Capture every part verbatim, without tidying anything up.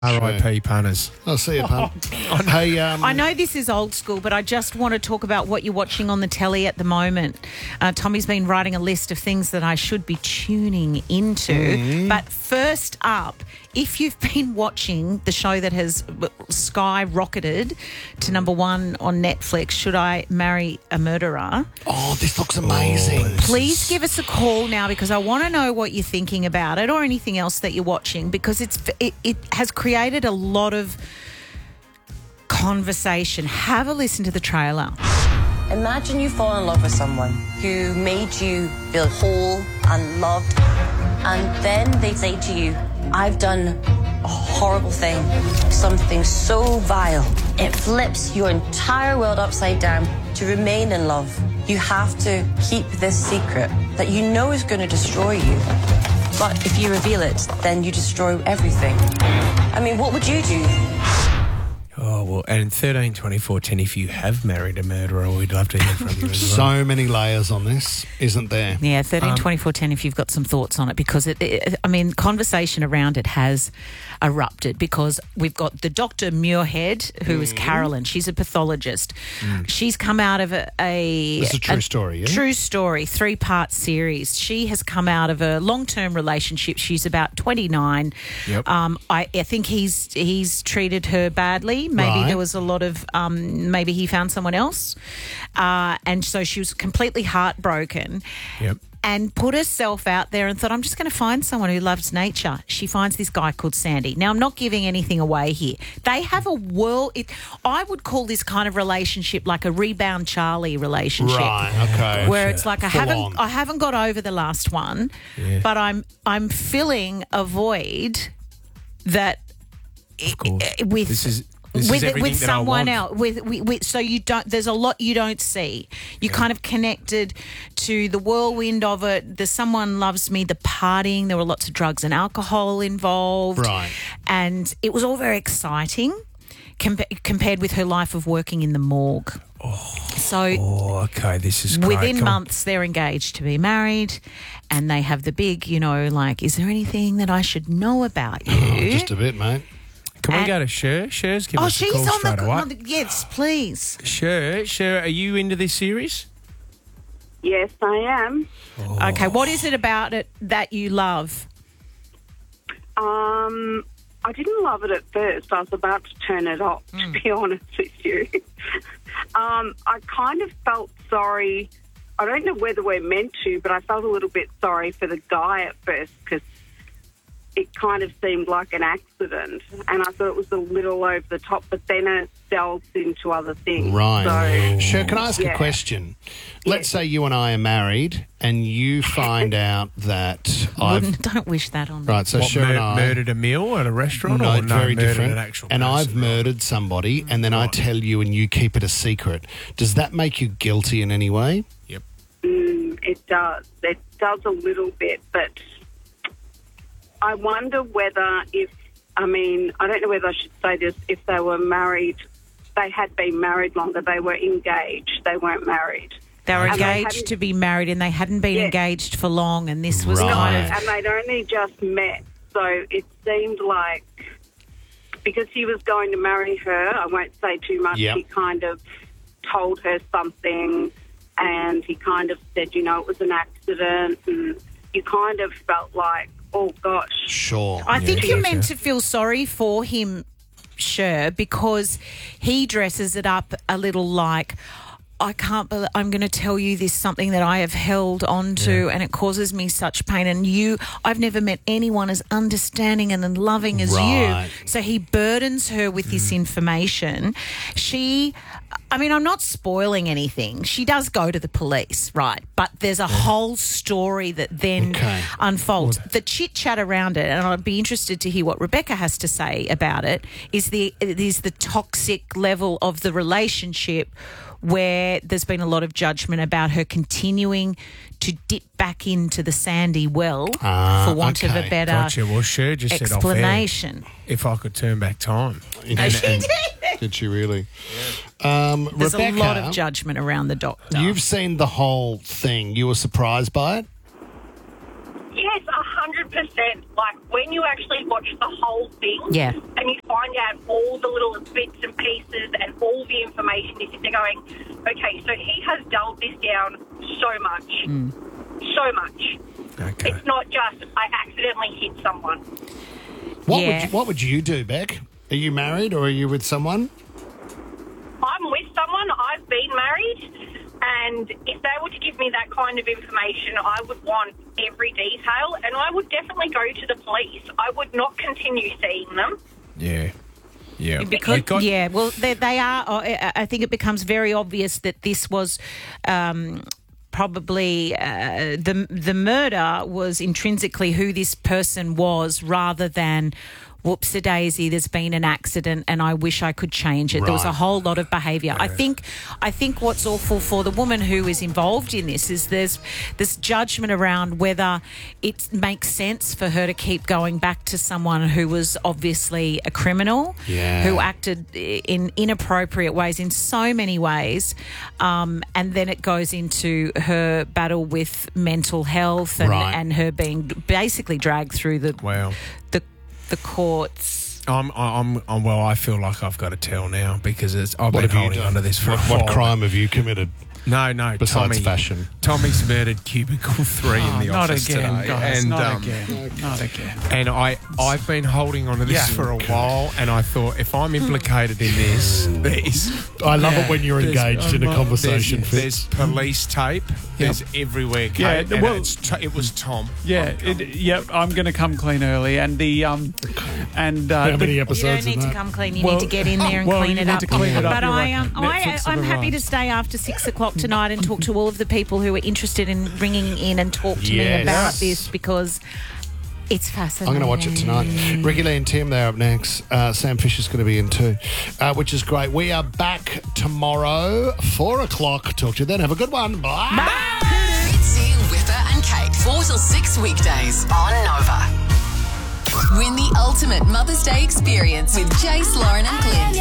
R I P punters. I'll see you, pun. Hey, um, I know this is old school, but I just want to talk about what you're watching on the telly at the moment. Uh, Tommy's been writing a list of things that I should be tuning into. Mm. But first up, if you've been watching the show that has skyrocketed to number one on Netflix, Should I Marry a Murderer? Oh, this looks amazing. Oh, please give us a call now because I want to know what you're thinking about it or anything else that you're watching because it's it, it has created a lot of conversation. Have a listen to the trailer. Imagine you fall in love with someone who made you feel whole and loved, and then they say to you, I've done a horrible thing, something so vile. It flips your entire world upside down. To remain in love, you have to keep this secret that you know is going to destroy you. But if you reveal it, then you destroy everything. I mean, what would you do? Oh, well, and thirteen twenty-four ten, if you have married a murderer, we'd love to hear from you as well. So many layers on this, isn't there? Yeah, thirteen twenty-four ten if you've got some thoughts on it because, it, it, I mean, conversation around it has erupted because we've got the Doctor Muirhead, who mm. is Carolyn. She's a pathologist. Mm. She's come out of a... a This is a true a story, yeah? True story, three-part series. She has come out of a long-term relationship. She's about twenty-nine. Yep. Um, I, I think he's he's treated her badly. Maybe Right. there was a lot of, um, maybe he found someone else. Uh, and so she was completely heartbroken. Yep. And put herself out there and thought, I'm just going to find someone who loves nature. She finds this guy called Sandy. Now, I'm not giving anything away here. They have a world... It, I would call this kind of relationship like a Rebound Charlie relationship. Right, okay. Where it's like, I Full haven't on. I haven't got over the last one, Yeah. but I'm I'm filling a void that... Of course. With, This is... This with is everything with that I someone want. else, with, with, with so you don't. There's a lot you don't see. You Yeah. kind of connected to the whirlwind of it. The someone loves me. The partying. There were lots of drugs and alcohol involved. Right. And it was all very exciting, compa- compared with her life of working in the morgue. Oh, so oh, okay, this is great. within Come on. months they're engaged to be married, and they have the big, you know, like, is there anything that I should know about you? Just a bit, mate. Can we and- go to Cher? Cher's give oh, us a she's call on straight the, away. on the yes, please. Cher, Cher, are you into this series? Yes, I am. Oh. Okay, what is it about it that you love? Um, I didn't love it at first. I was about to turn it off, Mm. to be honest with you. um, I kind of felt sorry. I don't know whether we're meant to, but I felt a little bit sorry for the guy at first because it kind of seemed like an accident, and I thought it was a little over the top, but then it delves into other things. Right. So, Sure, can I ask a yeah. question? Let's say you and I are married and you find out that I've... Wouldn't, don't wish that on me. Right, so What, Sure mur- and I... murdered a meal at a restaurant? No, or no, very murdered different. An actual and person, I've right? murdered somebody, and then I Right. tell you and you keep it a secret. Does that make you guilty in any way? Yep. Mm, it does. It does a little bit, but I wonder whether if, I mean, I don't know whether I should say this, if they were married, they had been married longer, they were engaged, they weren't married. They were And they engaged hadn't- to be married, and they hadn't been Yeah. engaged for long, and this was Right. kind of... And they'd only just met, so it seemed like, because he was going to marry her, I won't say too much, Yep. he kind of told her something, and he kind of said, you know, it was an accident, and you kind of felt like, oh, gosh. Sure. I think Yeah, you're sure. meant to feel sorry for him, Cher, because he dresses it up a little like, I can't believe I'm going to tell you this, something that I have held on to, and it causes me such pain. And you, I've never met anyone as understanding and loving as Right. you. So he burdens her with this information. She, I mean, I'm not spoiling anything. She does go to the police, right? But there's a whole story that then Okay. unfolds. The chit chat around it, and I'd be interested to hear what Rebecca has to say about it, is the is the toxic level of the relationship where there's been a lot of judgment about her continuing to dip back into the sandy well, Ah, for want of okay. a better Gotcha. Well, Cher just said off air, explanation. if I could turn back time. No, she did. Did she really? Um, There's Rebecca, a lot of judgment around the doctor. you've seen the whole thing. You were surprised by it? Yes, a hundred percent. Like, when you actually watch the whole thing Yeah. and you find out all the little bits and pieces and all the information, you're sitting there going, okay, so he has dulled this down so much. Mm. So much. Okay. It's not just, I accidentally hit someone. What, Yeah. would, you- what would you do, Beck? Are you married or are you with someone? I'm with someone, I've been married, and if they were to give me that kind of information, I would want every detail, and I would definitely go to the police. I would not continue seeing them. Yeah. Yeah. Because, I got- yeah, well, they, they are. I I think it becomes very obvious that this was um, probably uh, the the murder was intrinsically who this person was, rather than. Whoops-a-daisy, there's been an accident and I wish I could change it. There was a Right. whole lot of behaviour. I think I think what's awful for the woman who is involved in this is there's this judgment around whether it makes sense for her to keep going back to someone who was obviously a criminal, Yeah. who acted in inappropriate ways in so many ways, um, and then it goes into her battle with mental health and, Right. and her being basically dragged through the Wow. the the courts. I'm, I'm, I'm, well, I feel like I've got to tell now because it's, I've What been have you holding done? onto this for what, a what while. crime have you committed No, no. besides Tommy, fashion? Tommy's murdered cubicle three in the Oh, not office again, today, guys. and not um, again. Not again. and I, I've been holding onto this Yeah. for a while, and I thought if I'm implicated in this, there's I love Yeah. it when you're There's- engaged in a I'm not- conversation, there's, Fitz. there's police tape. There's everywhere. Kate, Yeah, and well- it's t- it was Tom. Yeah, I'm it, yep. I'm going to come clean early, and the um, and uh, How many the, episodes You don't is need to that? come clean. You Well- need to get in there and well, clean you it need up. to clean it up, But you're I right. am. I, Netflix I'm happy overrides. to stay after six o'clock tonight and talk to all of the people who are interested in ringing in and talk to Yes. me about this because it's fascinating. I'm going to watch it tonight. Ricky Lee and Tim, they're up next. Uh, Sam Fisher's going to be in too, uh, which is great. We are back tomorrow, four o'clock. Talk to you then. Have a good one. Bye. Fitzy, Whipper and Kate, four till six weekdays on Nova. Win the ultimate Mother's Day experience with Jace, Lauren and Clint.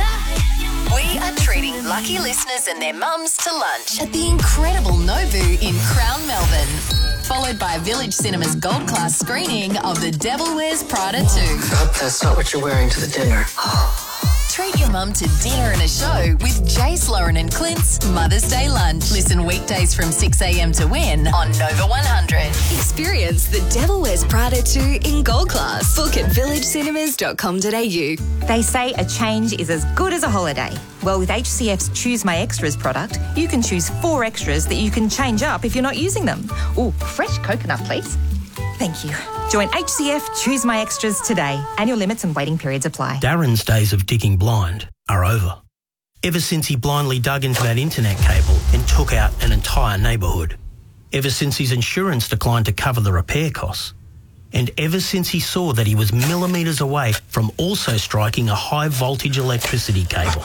We are treating lucky listeners and their mums to lunch at the incredible Nobu in Crown, Melbourne. Followed by Village Cinema's gold class screening of The Devil Wears Prada two. Hope that's not what you're wearing to the dinner. Treat your mum to dinner and a show with Jace, Lauren and Clint's Mother's Day Lunch. Listen weekdays from six a.m. to win on Nova one hundred. Experience The Devil Wears Prada two in gold class. Book at village cinemas dot com dot a u. They say a change is as good as a holiday. Well, with H C F's Choose My Extras product, you can choose four extras that you can change up if you're not using them. Ooh, fresh coconut, please. Thank you. Join H C F Choose My Extras today. Annual limits and waiting periods apply. Darren's days of digging blind are over. Ever since he blindly dug into that internet cable and took out an entire neighbourhood. Ever since his insurance declined to cover the repair costs. And ever since he saw that he was millimetres away from also striking a high voltage electricity cable.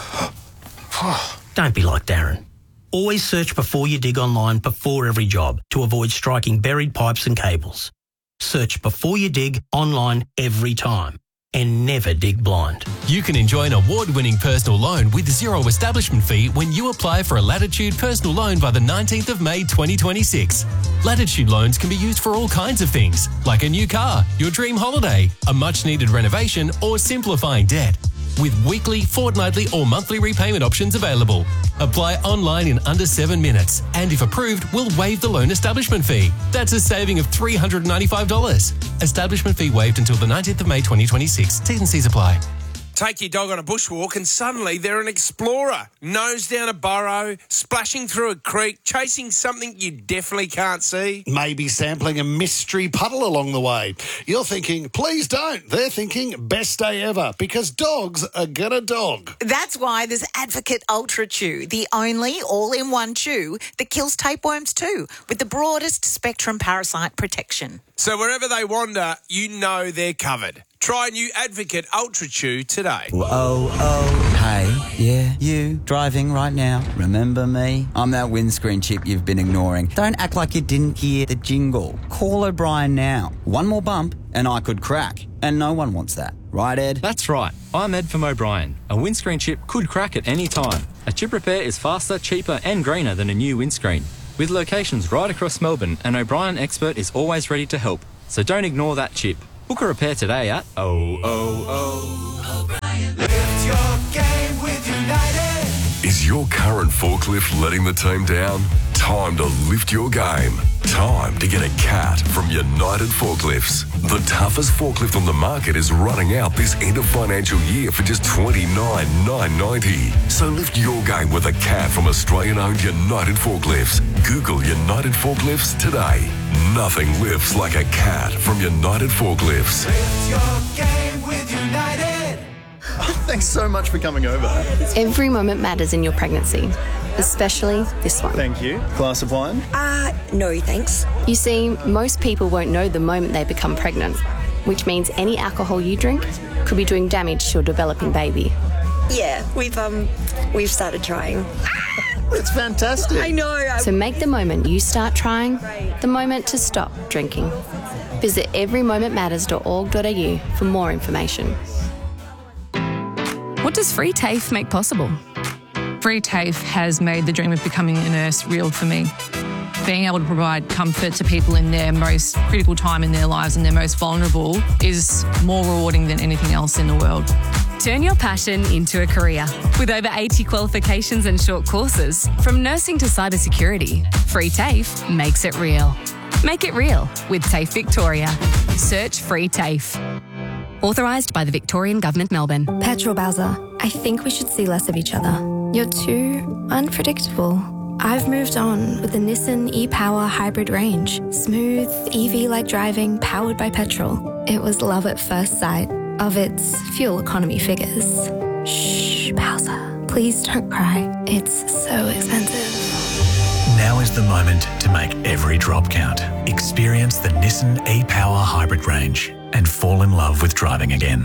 Don't be like Darren. Always search before you dig online before every job to avoid striking buried pipes and cables. Search before you dig online every time and never dig blind. You can enjoy an award-winning personal loan with zero establishment fee when you apply for a Latitude personal loan by the nineteenth of May twenty twenty-six. Latitude loans can be used for all kinds of things, like a new car, your dream holiday, a much-needed renovation, or simplifying debt. With weekly, fortnightly, or monthly repayment options available. Apply online in under seven minutes, and if approved, we'll waive the loan establishment fee. That's a saving of three hundred ninety-five dollars. Establishment fee waived until the nineteenth of May twenty twenty-six. T's and C's apply. Take your dog on a bushwalk and suddenly they're an explorer. Nose down a burrow, splashing through a creek, chasing something you definitely can't see. Maybe sampling a mystery puddle along the way. You're thinking, please don't. They're thinking, best day ever, because dogs are gonna dog. That's why there's Advocate Ultra Chew, the only all-in-one chew that kills tapeworms too, with the broadest spectrum parasite protection. So wherever they wander, you know they're covered. Try new Advocate Ultra Chew today. Oh, oh, hey, yeah, you, driving right now, remember me? I'm that windscreen chip you've been ignoring. Don't act like you didn't hear the jingle. Call O'Brien now. One more bump and I could crack. And no one wants that. Right, Ed? That's right. I'm Ed from O'Brien. A windscreen chip could crack at any time. A chip repair is faster, cheaper and greener than a new windscreen. With locations right across Melbourne, an O'Brien expert is always ready to help. So don't ignore that chip. Book a repair today at oh oh oh. Lift your game with United. Is your current forklift letting the team down? Time to lift your game. Time to get a cat from United Forklifts. The toughest forklift on the market is running out this end of financial year for just twenty-nine thousand nine hundred ninety dollars. So lift your game with a cat from Australian-owned United Forklifts. Google United Forklifts today. Nothing lifts like a cat from United Forklifts. Lift your game with United. Thanks so much for coming over. Every moment matters in your pregnancy, especially this one. Thank you. Glass of wine? Uh, no, thanks. You see, most people won't know the moment they become pregnant, which means any alcohol you drink could be doing damage to your developing baby. Yeah, we've um, we've started trying. It's fantastic. I know. I... So make the moment you start trying the moment to stop drinking. Visit every moment matters dot org dot a u for more information. What does Free TAFE make possible? Free TAFE has made the dream of becoming a nurse real for me. Being able to provide comfort to people in their most critical time in their lives and their most vulnerable is more rewarding than anything else in the world. Turn your passion into a career. With over eighty qualifications and short courses, from nursing to cybersecurity, Free TAFE makes it real. Make it real with TAFE Victoria. Search Free TAFE. Authorised by the Victorian Government, Melbourne. Petrol Bowser, I think we should see less of each other. You're too unpredictable. I've moved on with the Nissan e-Power hybrid range. Smooth, E V-like driving, powered by petrol. It was love at first sight of its fuel economy figures. Shh, Bowser. Please don't cry. It's so expensive. Now is the moment to make every drop count. Experience the Nissan e-Power hybrid range and fall in love with driving again.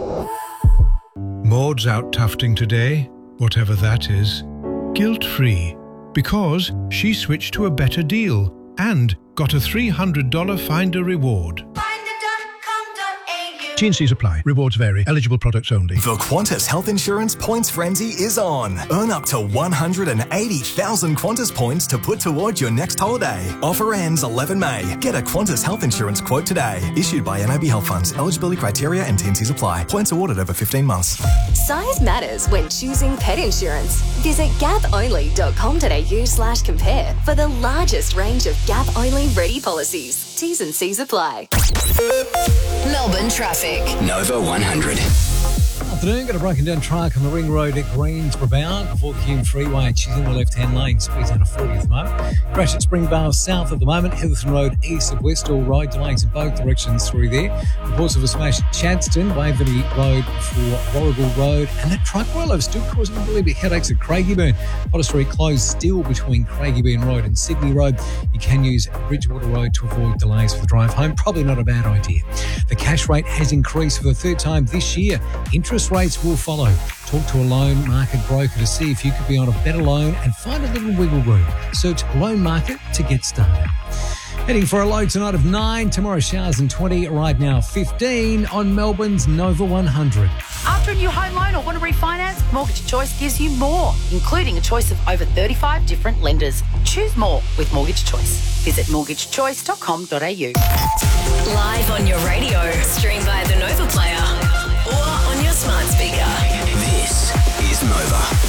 Maud's out tufting today, whatever that is, guilt-free, because she switched to a better deal and got a three hundred dollars Finder reward. T and Cs apply. Rewards vary. Eligible products only. The Qantas Health Insurance Points Frenzy is on. Earn up to one hundred eighty thousand Qantas points to put towards your next holiday. Offer ends eleven May. Get a Qantas Health Insurance quote today. Issued by N A B Health Funds. Eligibility criteria and T and Cs apply. Points awarded over fifteen months. Size matters when choosing pet insurance. Visit gap only dot com dot a u slash compare for the largest range of gap-only ready policies. T's and C's apply. Melbourne traffic. Nova one hundred. Afternoon, got a broken down truck on the ring road at Greensboro bound before the Hume Freeway. She's in the left-hand lane, speeds down to forty at the moment. Crash at Springvale south at the moment, Heatherton Road east of Westall Road, delays in both directions through there. Reports of a smash at Chadston, Waverley Road for Warrigal Road, and that truck rollover still causing unbelievable headaches at Craigieburn. Potter Street closed still between Craigieburn Road and Sydney Road. You can use Bridgewater Road to avoid delays for the drive home. Probably not a bad idea. The cash rate has increased for the third time this year. Interest rates will follow. Talk to a loan market broker to see if you could be on a better loan and find a little wiggle room. Search Loan Market to get started. Heading for a low tonight of nine, tomorrow showers and twenty, right now fifteen on Melbourne's Nova one hundred. After a new home loan or want to refinance, Mortgage Choice gives you more, including a choice of over thirty-five different lenders. Choose more with Mortgage Choice. Visit mortgage choice dot com dot a u. Live on your radio, stream via the Nova Player or on your smart speaker. This is Nova.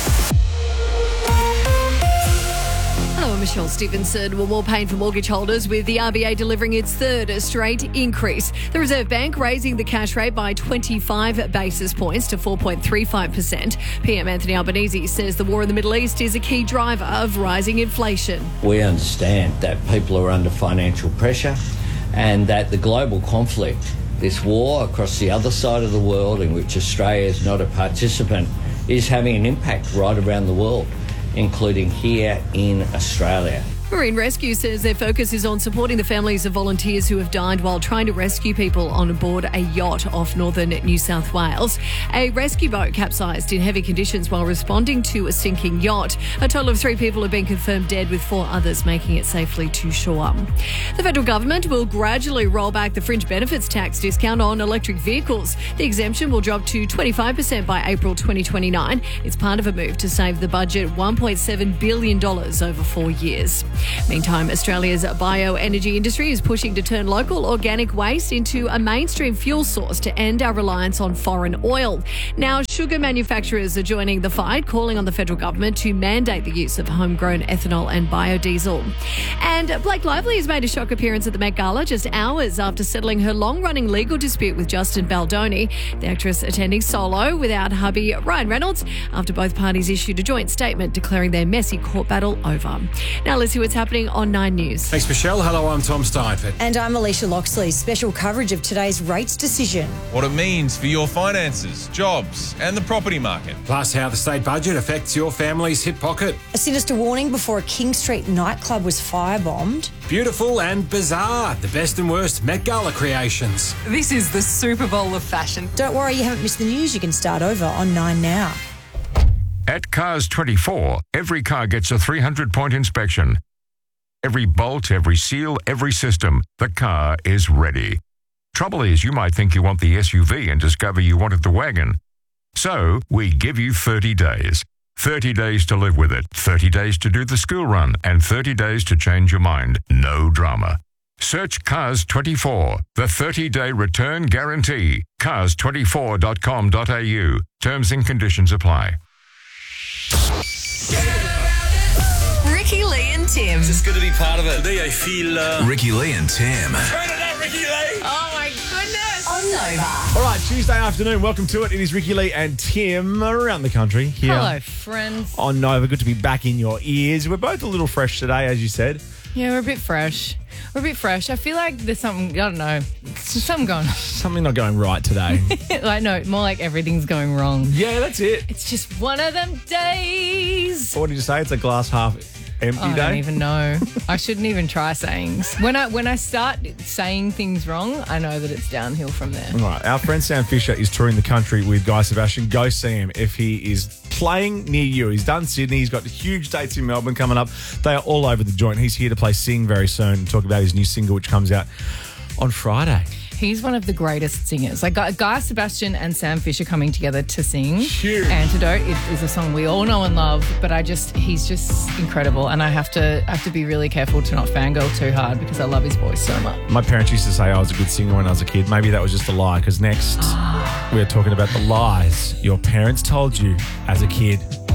Hello, I'm Michelle Stevenson. Well, more pain for mortgage holders with the R B A delivering its third straight increase. The Reserve Bank raising the cash rate by twenty-five basis points to four point three five percent. P M Anthony Albanese says the war in the Middle East is a key driver of rising inflation. We understand that people are under financial pressure and that the global conflict, this war across the other side of the world in which Australia is not a participant, is having an impact right around the world, including here in Australia. Marine Rescue says their focus is on supporting the families of volunteers who have died while trying to rescue people on board a yacht off northern New South Wales. A rescue boat capsized in heavy conditions while responding to a sinking yacht. A total of three people have been confirmed dead, with four others making it safely to shore. The federal government will gradually roll back the fringe benefits tax discount on electric vehicles. The exemption will drop to twenty-five percent by April twenty twenty-nine. It's part of a move to save the budget one point seven billion dollars over four years. Meantime, Australia's bioenergy industry is pushing to turn local organic waste into a mainstream fuel source to end our reliance on foreign oil. Now, sugar manufacturers are joining the fight, calling on the federal government to mandate the use of homegrown ethanol and biodiesel. And Blake Lively has made a shock appearance at the Met Gala just hours after settling her long-running legal dispute with Justin Baldoni. The actress attending solo without hubby Ryan Reynolds after both parties issued a joint statement declaring their messy court battle over. Now let's see what's happening on Nine News. Thanks, Michelle. Hello, I'm Tom Steinford. And I'm Alicia Loxley. Special coverage of today's rates decision. What it means for your finances, jobs and the property market. Plus how the state budget affects your family's hip pocket. A sinister warning before a King Street nightclub was firebombed. Beautiful and bizarre. The best and worst Met Gala creations. This is the Super Bowl of fashion. Don't worry, you haven't missed the news. You can start over on Nine Now. At Cars twenty-four, every car gets a three hundred point inspection. Every bolt, every seal, every system, the car is ready. Trouble is, you might think you want the S U V and discover you wanted the wagon. So, we give you thirty days. thirty days to live with it, thirty days to do the school run, and thirty days to change your mind. No drama. Search Cars twenty-four, the thirty-day return guarantee. cars twenty-four dot com dot a u. Terms and conditions apply. Ricky Lee and Tim. Just good to be part of it. Today I feel... Uh... Ricky Lee and Tim. Turn it up, Ricky Lee. Oh, my goodness. On Nova. All right, Tuesday afternoon. Welcome to it. It is Ricky Lee and Tim around the country here. Hello, friends. On Nova. Good to be back in your ears. We're both a little fresh today, as you said. Yeah, we're a bit fresh. We're a bit fresh. I feel like there's something, I don't know, something going on. Something not going right today. Like, no, more like everything's going wrong. Yeah, that's it. It's just one of them days. What did you say? It's a glass half empty I day? I don't even know. I shouldn't even try saying. When I when I start saying things wrong, I know that it's downhill from there. All right. Our friend Sam Fisher is touring the country with Guy Sebastian. Go see him if he is playing near you. He's done Sydney. He's got huge dates in Melbourne coming up. They are all over the joint. He's here to play Sing very soon and talk about his new single, which comes out on Friday. He's one of the greatest singers. Like Guy, Guy Sebastian and Sam Fisher coming together to sing Huge. Antidote it is a song we all know and love, but I just he's just incredible, and I have to have to be really careful to not fangirl too hard because I love his voice so much. My parents used to say I was a good singer when I was a kid. Maybe that was just a lie, because next we're talking about the lies your parents told you as a kid.